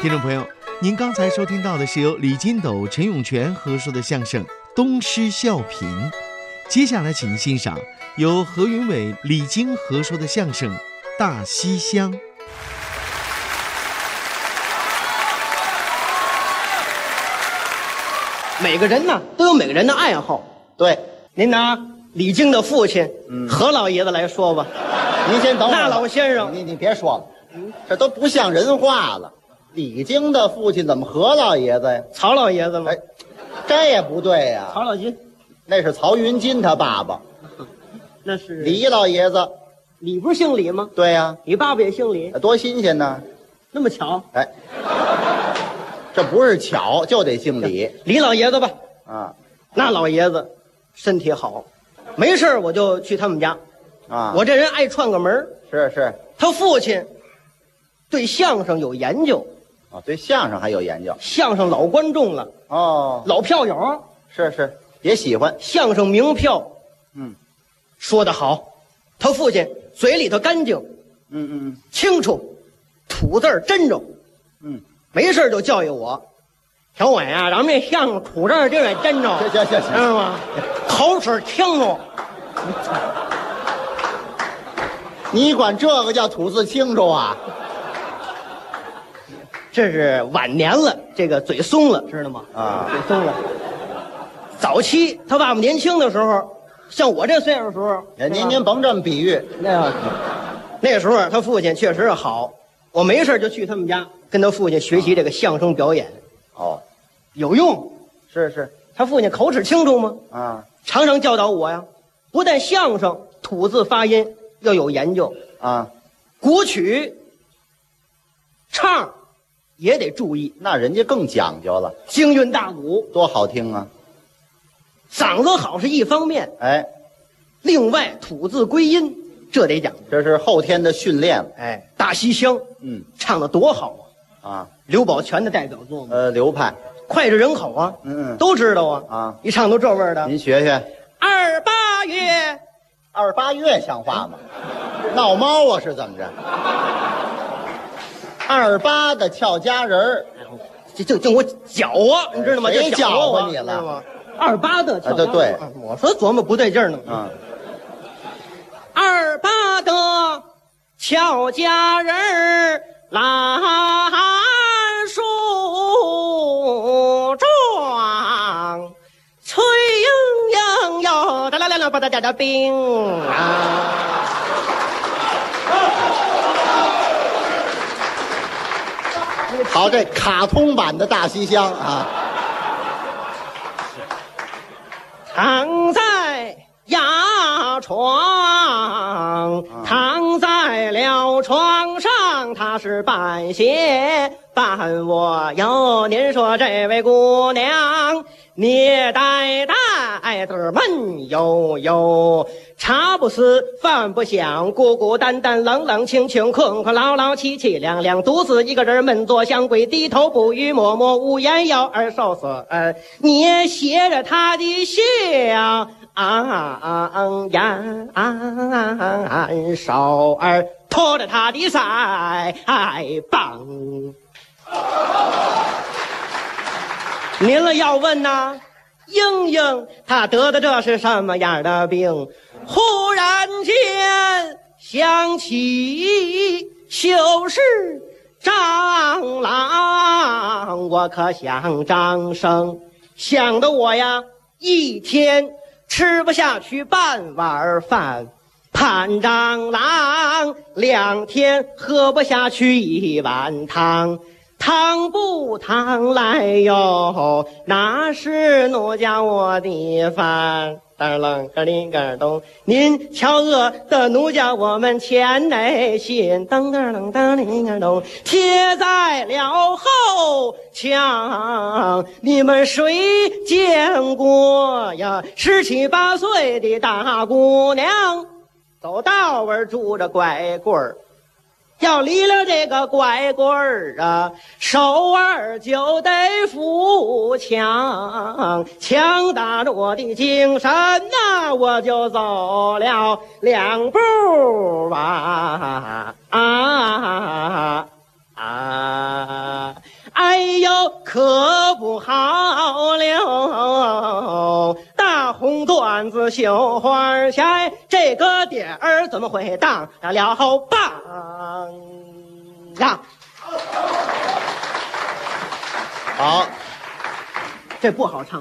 听众朋友，您刚才收听到的是由李金斗、陈永泉合说的相声《东施效颦》，接下来请欣赏由何云伟、李菁合说的相声《大西厢》。 每个人呢都有每个人的爱好。 对， 您拿李菁的父亲，何老爷子来说吧。 您先等会儿。 那老先生， 你别说了，这都不像人话了。李菁的父亲怎么何老爷子呀？ 曹老爷子吗？ 哎，这也不对呀。 曹老金， 那是曹云金他爸爸。 那是李老爷子。 你不是姓李吗？ 对呀， 你爸爸也姓李， 多新鲜呢。 那么巧。 哎，这不是巧，就得姓李。 李老爷子吧。 啊， 那老爷子身体好，没事我就去他们家。 啊， 我这人爱串个门。 是。 他父亲对相声有研究。 哦，对相声还有研究。 相声老观众了。 哦， 老票友。 是，也喜欢相声名票。说得好。他父亲嘴里头干净。清楚，吐字真着。没事就教育我，小伟啊，咱们这相声吐字就得真着。 行， 知道吗？口齿清楚。 你管这个叫吐字清楚啊？ 这是晚年了，这个嘴松了，知道吗？ 啊， 嘴松了。早期他爸爸年轻的时候，像我这岁数的时候， 您甭这么比喻。 那时候他父亲确实是好，我没事就去他们家跟他父亲学习这个相声表演。 哦， 有用。 是。 他父亲口齿清楚吗？ 啊， 常常教导我呀，不但相声吐字发音要有研究啊， 古曲唱也得注意。 那人家更讲究了， 京韵大鼓多好听啊！ 嗓子好是一方面， 哎， 另外吐字归音这得讲究， 这是后天的训练。 哎，大西厢，唱得多好啊！ 刘宝全的代表作嘛， 流派， 脍炙人口啊，都知道啊， 啊， 一唱都这味儿的。 您学学。 28月 ，28月像话吗？闹猫啊是怎么着？28的俏佳人儿， 就我搅啊，你知道吗？ 谁搅和你了 ？28的俏佳人， 对， 我说琢磨不对劲儿呢。28的俏佳人儿，蓝梳妆，翠莺莺哟，哒啦啦啦吧哒哒哒冰啊。 好，这卡通版的大西厢啊， 躺在牙床，躺在了床上，他是半鞋半我哟。您说这位姑娘，你呆呆的闷悠悠，茶不思饭不想，孤孤单单冷冷清清，困困劳劳凄凄凉凉，独自一个人闷坐香闺，低头不语，默默无言，要而受死。你也携着他的笑颜，手儿托着他的腮帮。您了要问呐，莺莺她得的这是什么样的病？忽然间想起旧时张郎，我可想张生，想得我呀一天吃不下去半碗饭，盼张郎2天喝不下去1碗汤。汤不汤来哟，那是奴家我的饭。当啷个哩个咚，您瞧饿的奴家我们前内心。当当啷当哩个咚，贴在了后墙。你们谁见过呀？17、18岁的大姑娘，走道儿拄着拐棍儿。要离了这个拐棍儿啊，手儿就得扶墙，强打着我的精神呐，我就走了2步啊。 可不好了。大红缎子绣花鞋，这个点儿怎么会当了棒呀？ 好， 这不好唱。